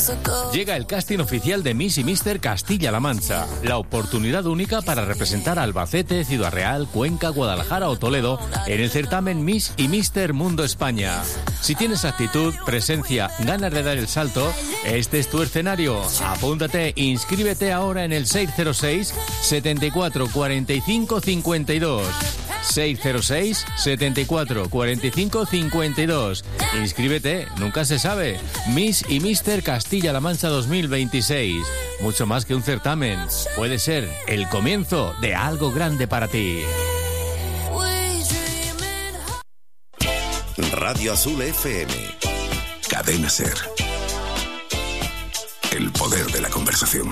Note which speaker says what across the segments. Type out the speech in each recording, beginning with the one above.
Speaker 1: Llega el casting oficial de Miss y Mister Castilla-La Mancha. La oportunidad única para representar a Albacete, Ciudad Real, Cuenca, Guadalajara o Toledo en el certamen Miss y Mister Mundo España. Si tienes actitud, presencia, ganas de dar el salto, este es tu escenario. Apúntate, inscríbete ahora en el 606 74 45 52. 606 74 45 52. Inscríbete, nunca se sabe. Miss y Mister Castilla-La Mancha 2026. Mucho más que un certamen. Puede ser el comienzo de algo grande para ti.
Speaker 2: Radio Azul FM. Cadena Ser. El poder de la conversación.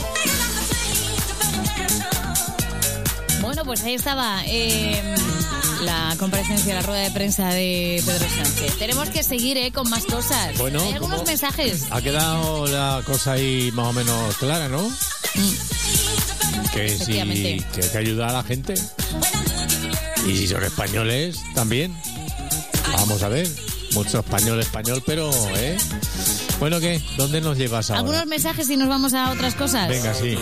Speaker 3: Bueno, pues ahí estaba la comparecencia, la rueda de prensa de Pedro Sánchez. Tenemos que seguir con más cosas.
Speaker 4: Bueno,
Speaker 3: hay algunos mensajes.
Speaker 4: Ha quedado la cosa ahí más o menos clara, ¿no? Que sí, que hay que ayudar a la gente. Y si son españoles, también. Vamos a ver. Mucho español, pero, Bueno, ¿qué? ¿Dónde nos llevas ahora?
Speaker 3: Algunos mensajes y nos vamos a otras cosas.
Speaker 4: Venga, sí.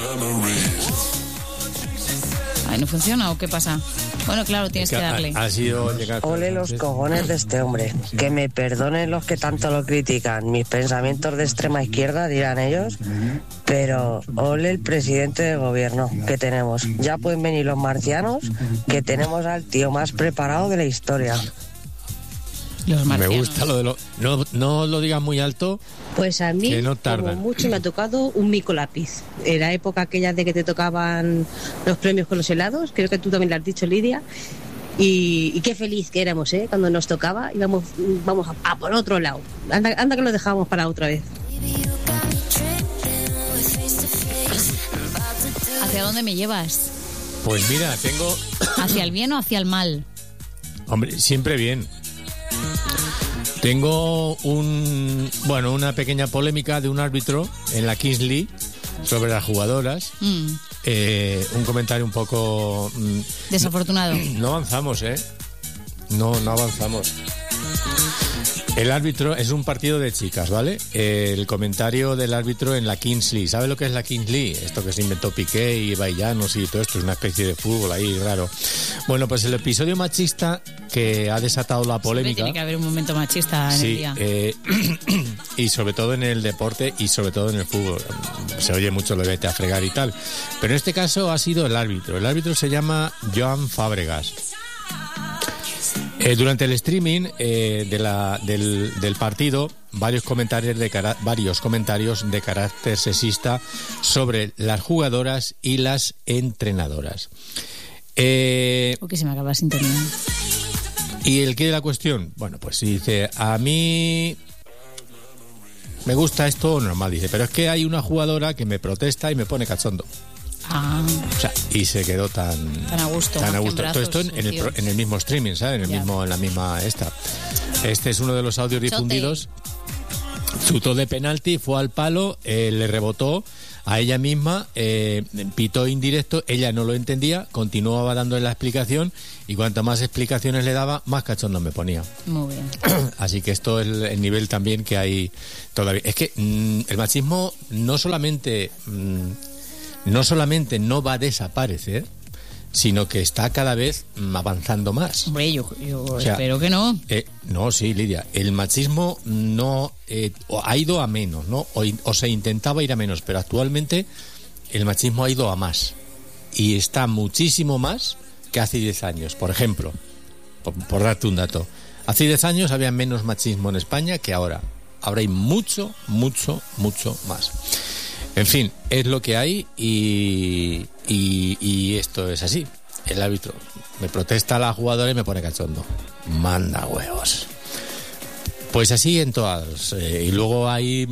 Speaker 3: Ay, ¿no funciona o qué pasa? Bueno, claro, tienes que darle.
Speaker 4: Ha sido llegar.
Speaker 5: Ole los cojones de este hombre. Que me perdonen los que tanto lo critican. Mis pensamientos de extrema izquierda, dirán ellos. Pero ole el presidente del gobierno que tenemos. Ya pueden venir los marcianos, que tenemos al tío más preparado de la historia.
Speaker 4: Me gusta lo de lo... No lo digas muy alto.
Speaker 6: Pues a mí,
Speaker 4: no
Speaker 6: como mucho, me ha tocado un micolápiz. En la época aquella de que te tocaban los premios con los helados, creo que tú también lo has dicho, Lidia. Y qué feliz que éramos, cuando nos tocaba, y vamos a por otro lado. Anda que lo dejábamos para otra vez.
Speaker 3: ¿Hacia dónde me llevas?
Speaker 4: Pues mira, tengo...
Speaker 3: ¿Hacia el bien o hacia el mal?
Speaker 4: Hombre, siempre bien. Tengo una pequeña polémica de un árbitro en la Kings League sobre las jugadoras. Un comentario un poco...
Speaker 3: desafortunado.
Speaker 4: No avanzamos, No avanzamos. El árbitro es un partido de chicas, ¿vale? El comentario del árbitro en la Kings League. ¿Sabe lo que es la Kings League? Esto que se inventó Piqué y Baillanos y todo esto, es una especie de fútbol ahí raro. Bueno, pues el episodio machista que ha desatado la polémica...
Speaker 3: Tiene que haber un momento machista en el día.
Speaker 4: Y sobre todo en el deporte y sobre todo en el fútbol. Se oye mucho lo de vete a fregar y tal. Pero en este caso ha sido el árbitro. El árbitro se llama Joan Fábregas. Durante el streaming del partido, varios comentarios de carácter sexista sobre las jugadoras y las entrenadoras.
Speaker 3: Que se me acaba la sintonía.
Speaker 4: ¿Y el qué de la cuestión? Bueno, pues dice, a mí me gusta esto normal, dice, pero es que hay una jugadora que me protesta y me pone cachondo. O sea, y se quedó tan
Speaker 3: a gusto.
Speaker 4: Todo esto en el mismo streaming, ¿sabes? En la misma esta. Este es uno de los audios difundidos. Chutó de penalti, fue al palo, le rebotó a ella misma, pitó indirecto, ella no lo entendía, continuaba dándole la explicación y cuanto más explicaciones le daba, más cachondo me ponía.
Speaker 3: Muy bien.
Speaker 4: Así que esto es el nivel también que hay todavía. Es que el machismo no solamente no va a desaparecer, sino que está cada vez avanzando más.
Speaker 3: Hombre, yo espero que no.
Speaker 4: No, sí, Lidia. El machismo no ha ido a menos, ¿no? O se intentaba ir a menos, pero actualmente el machismo ha ido a más. Y está muchísimo más que hace 10 años. Por ejemplo, por darte un dato, hace 10 años había menos machismo en España que ahora. Ahora hay mucho, mucho, mucho más. En fin, es lo que hay y esto es así. El árbitro me protesta a la jugadora y me pone cachondo. Manda huevos. Pues así en todas. Y luego hay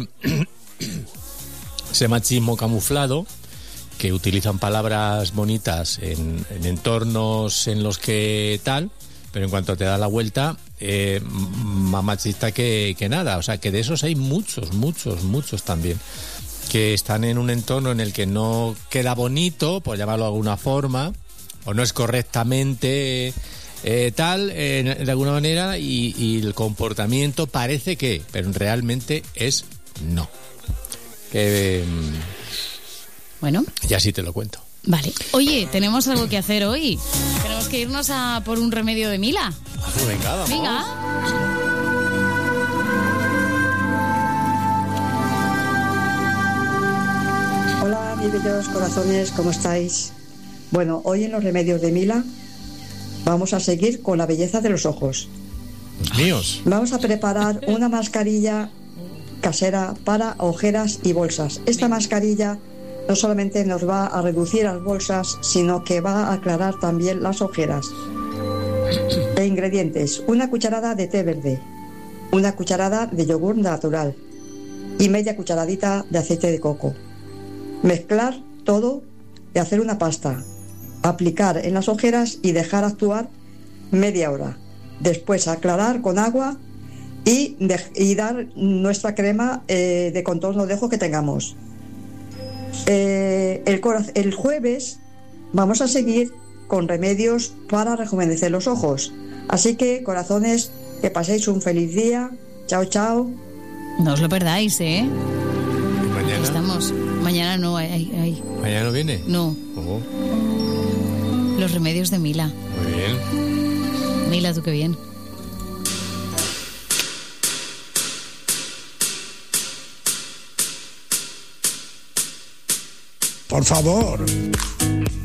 Speaker 4: ese machismo camuflado, que utilizan palabras bonitas en entornos en los que tal, pero en cuanto te da la vuelta, más machista que nada. O sea, que de esos hay muchos también, que están en un entorno en el que no queda bonito, por llamarlo de alguna forma, o no es correctamente de alguna manera, y el comportamiento parece que, pero realmente es no. que
Speaker 3: Bueno.
Speaker 4: ya sí te lo cuento.
Speaker 3: Vale. Oye, tenemos algo que hacer hoy. Tenemos que irnos a por un remedio de Mila.
Speaker 4: Venga, vamos.
Speaker 3: Venga.
Speaker 7: Hola, mis bellos corazones, ¿cómo estáis? Bueno, hoy en los remedios de Mila vamos a seguir con la belleza de los ojos.
Speaker 4: Los míos.
Speaker 7: Vamos a preparar una mascarilla casera para ojeras y bolsas. Esta mascarilla no solamente nos va a reducir las bolsas, sino que va a aclarar también las ojeras. E ingredientes: una cucharada de té verde, una cucharada de yogur natural y media cucharadita de aceite de coco. Mezclar todo y hacer una pasta. Aplicar en las ojeras y dejar actuar media hora. Después aclarar con agua y dar nuestra crema de contorno de ojo que tengamos. El jueves vamos a seguir con remedios para rejuvenecer los ojos. Así que, corazones, que paséis un feliz día. Chao, chao.
Speaker 3: No os lo perdáis, ¿eh?
Speaker 4: ¿Y mañana?
Speaker 3: Estamos. Mañana no, hay.
Speaker 4: ¿Mañana no viene?
Speaker 3: No.
Speaker 4: Oh,
Speaker 3: Los remedios de Mila.
Speaker 4: muy bien.
Speaker 3: Mila, tú qué bien.
Speaker 8: Por favor.